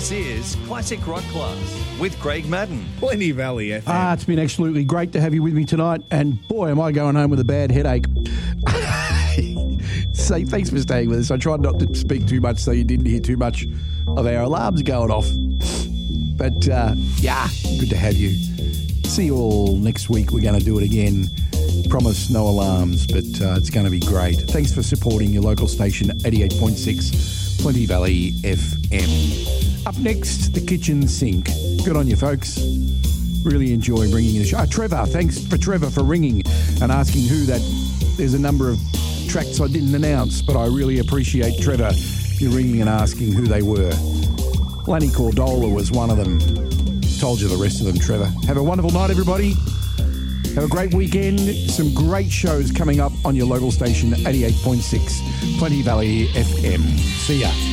This is Classic Rock Class with Craig Madden. Plenty Valley FM. It's been absolutely great to have you with me tonight, and boy, am I going home with a bad headache. So thanks for staying with us. I tried not to speak too much so you didn't hear too much of our alarms going off. But, good to have you. See you all next week. We're going to do it again. Promise no alarms, but it's going to be great. Thanks for supporting your local station, 88.6 Plenty Valley FM. Up next, the kitchen sink. Good on you, folks. Really enjoy bringing you the show. Trevor, thanks for Trevor for ringing and asking who that... There's a number of tracks I didn't announce, but I really appreciate Trevor you ringing and asking who they were. Lanny Cordola was one of them. Told you the rest of them, Trevor. Have a wonderful night, everybody. Have a great weekend. Some great shows coming up on your local station, 88.6 Plenty Valley FM. See ya.